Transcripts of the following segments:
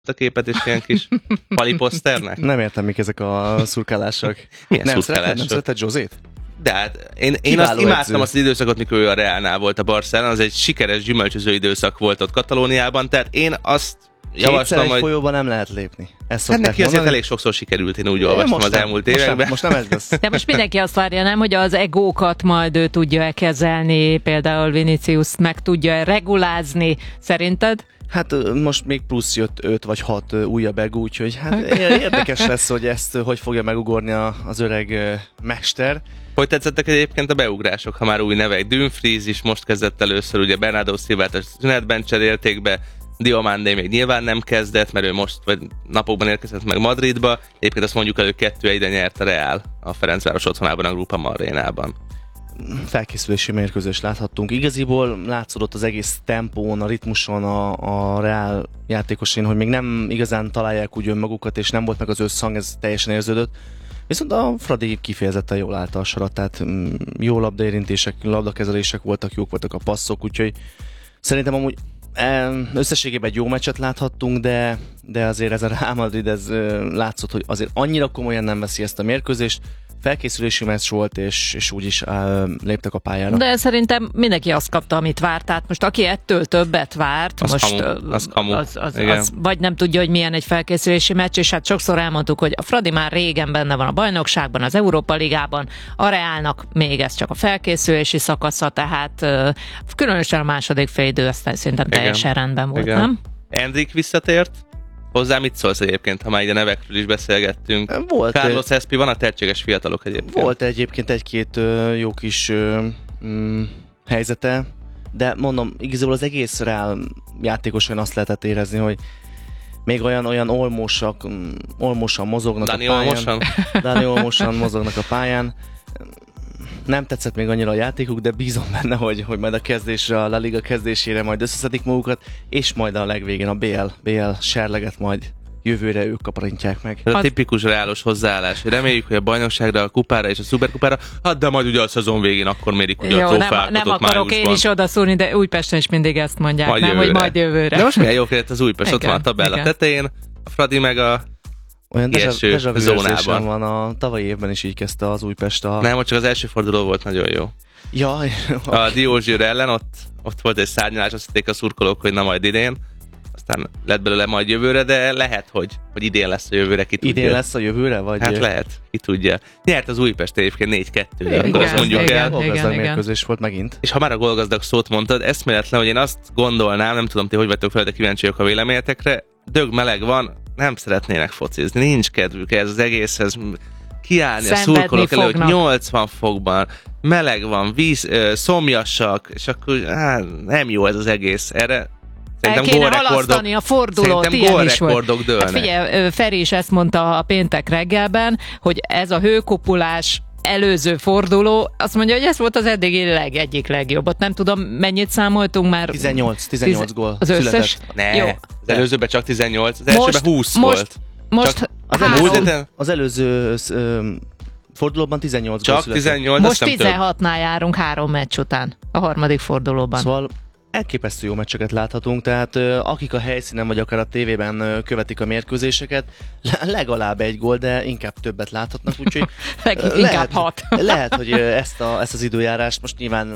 a képet, és ilyen kis paliposzternek. Nem értem, mik ezek a szurkálások. Milyen Nem szurkálások? szereted Josét? De hát én azt Kiváló imádtam edző. azt az időszakot, mikor ő a Reálnál volt a Barcelona, az egy sikeres, gyümölcsöző időszak volt ott Katalóniában, tehát én azt Kétszer javaslom, egy hogy folyóban nem lehet lépni. Ezt hát szokták neki azért mondani. elég sokszor sikerült, én úgy olvastam az elmúlt években. Most nem ez lesz. De most mindenki azt várja, nem, hogy az egókat majd ő tudja-e kezelni, például Vinicius meg tudja-e regulázni, szerinted? Hát most még plusz jött 5 vagy 6 újabb ego, úgyhogy hát érdekes lesz, hogy ezt hogy fogja megugorni az öreg mester. Hogy tetszettek egyébként a beugrások, ha már új nevek? Dumfries is most kezdett először, ugye Bernardo Silvát a szünetben cserélték be, Diomandé még nyilván nem kezdett, mert ő most vagy napokban érkezett meg Madridba. Egyébként azt mondjuk elő 2-1-re nyert a Real a Ferencváros otthonában, a Grupa Arénában. Felkészülési mérkőzést láthattunk. Igaziból látszódott az egész tempón, a ritmuson a Real játékosain, hogy még nem igazán találják úgy önmagukat, és nem volt meg az összhang, ez teljesen érződött. Viszont a Fradi kifejezetten jól állta a sarat, tehát jó labdaérintések, labdakezelések voltak, jók voltak a passzok, úgyhogy szerintem amúgy összességében egy jó meccset láthattunk, de azért ez a Real Madrid, ez látszott, hogy azért annyira komolyan nem veszi ezt a mérkőzést. Felkészülési meccs volt, és úgy is léptek a pályára. De szerintem mindenki azt kapta, amit várt. Tehát most aki ettől többet várt, Az most kamu, az kamu. az vagy nem tudja, hogy milyen egy felkészülési meccs, és hát sokszor elmondtuk, hogy a Fradi már régen benne van a bajnokságban, az Európa Ligában, a Reálnak még ez csak a felkészülési szakasza, tehát különösen a második félidő aztán szerintem teljesen rendben volt, nem? Endrick visszatért. Hozzá mit szólsz egyébként, ha már így a nevekről is beszélgettünk? Volt, Carlos Espi, van a tehetséges fiatalok egyébként. Volt egyébként egy-két jó kis helyzete, de mondom, igazából az egész Real játékosan azt lehetett érezni, hogy még olyan olmosan mozognak Dani a pályán. Olmosan? Dani olmosan mozognak a pályán. Nem tetszett még annyira a játékuk, de bízom benne, hogy majd a kezdésre, a La Liga kezdésére majd összeszedik magukat, és majd a legvégén a BL serleget majd jövőre ők kaparintják meg. Ez a tipikus reálos hozzáállás. Reméljük, hogy a bajnokságra, a kupára és a szuperkupára, hát de majd ugye a szezon végén akkor mérik ugye a trófeákat nem ott akarok májusban. én is odaszúrni, de Újpesten is mindig ezt mondják, Majd nem, jövőre. hogy majd jövőre. De most milyen jó kellett az Újpest, ott Igen, van a tabella igen. tetején, a Fradi meg a Olyan Ilyeső deja vu zónában. érzésem van, a tavalyi évben is így kezdte az Újpest a... nem, ott csak az első forduló volt nagyon jó. Jaj, A Diózsőr ellen ott volt egy szárnyalás, azt hitték a szurkolók, hogy na majd idén. Aztán lett belőle majd jövőre, de lehet, hogy idén lesz a jövőre, ki tudja. idén lesz a jövőre, vagy... Hát lehet, ki tudja. Nyert az Újpest egyébként 4-2-re, akkor Igen, azt mondjuk igen. el. Gólgazdag igen. mérkőzés volt megint. És ha már a gólgazdag szót mondtad, eszméletlen, hogy én azt gondolnám, nem tudom ti, hogy vagytok fel, de kíváncsi vagyok a véleményetekre, dög meleg van, nem szeretnének focizni, nincs kedvük ez az egészhez, kiállni a Szenvedni szurkolók elő, hogy fognak. 80 fokban, meleg van, szomjasak, és akkor nem jó ez az egész. Erre El kéne halasztani a fordulót, szerintem ilyen is volt. gólrekordok dőlnek. Hát figyelj, Feri is ezt mondta a péntek reggelben, hogy ez a hőkopulás előző forduló, azt mondja, hogy ez volt az eddigi egyik legjobb. Ott nem tudom, mennyit számoltunk már. 18 gól az összes. született. Ne, Jó. az előzőben csak 18, az elsőben 20 volt. Most Csak Az előző fordulóban 18 gól Csak született. 18, most azt nem több. 16-nál járunk 3 meccs után, a harmadik fordulóban. Szóval elképesztő jó meccseket láthatunk, tehát akik a helyszínen vagy akár a tévében követik a mérkőzéseket, legalább egy gól, de inkább többet láthatnak, úgyhogy Inkább 6. lehet, hogy ezt az időjárást most nyilván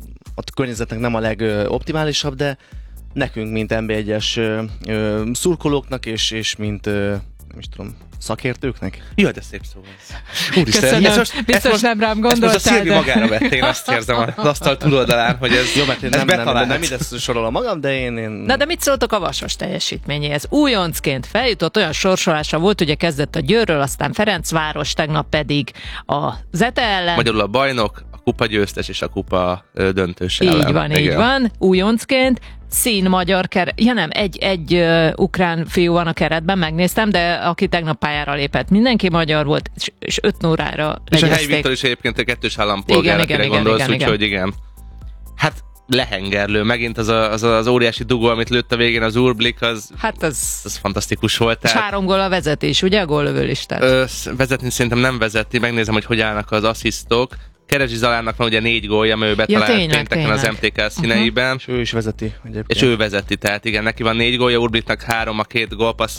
a környezetnek nem a legoptimálisabb, de nekünk, mint NB1-es szurkolóknak és mint nem is tudom, szakértőknek. Jaj, de szép szó ez. Úristen, Köszönöm, biztos nem rám ezt most a gondoltál, Szilvi de... magára vett, én azt érzem az asztal túloldalán, hogy ez, Jó, mert én ez betalált. nem ide sorolom magam, de én... Na de mit szóltok a Vasas teljesítményéhez? Újoncként feljutott, olyan sorsolása volt, ugye kezdett a Győrről, aztán Ferencváros, tegnap pedig a Zete ellen. Magyarul a bajnok, a kupa győztes és a kupa döntős ellen. Így van, Igen. így van. Újoncként magyar keret, ja nem, egy ukrán fiú van a keretben, megnéztem, de aki tegnap pályára lépett, mindenki magyar volt, és 5 órára És a legyezték. Helyi Viktor is egyébként egy kettős állampolgár, akire gondolsz, úgyhogy igen. Hát lehengerlő, megint az óriási dugó, amit lőtt a végén az Urblik, az Hát az fantasztikus volt. és 3 gól a vezetés, ugye a góllövő listát? Vezetni szerintem nem vezeti, megnézem, hogy állnak az asszisztok. Kerezsi Zalánnak van ugye 4 gólja, mert ő betalált pénteken az MTK színeiben. És ő is vezeti egyébként. És ő vezeti, tehát igen, neki van 4 gólja, Urbitnak 3, a 2 gólpassz